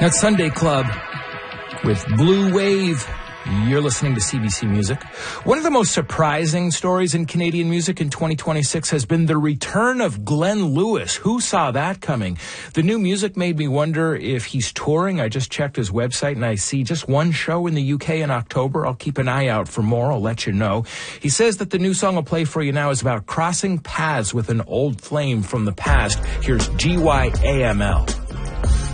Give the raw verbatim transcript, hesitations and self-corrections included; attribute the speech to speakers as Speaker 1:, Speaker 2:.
Speaker 1: That's Sunday Club with Blue Wave. You're listening to C B C Music. One of the most surprising stories in Canadian music in twenty twenty-six has been the return of Glenn Lewis. Who saw that coming? The new music made me wonder if he's touring. I just checked his website and I see just one show in the U K in October. I'll keep an eye out for more. I'll let you know. He says that the new song I'll play for you now is about crossing paths with an old flame from the past. Here's G Y A M L.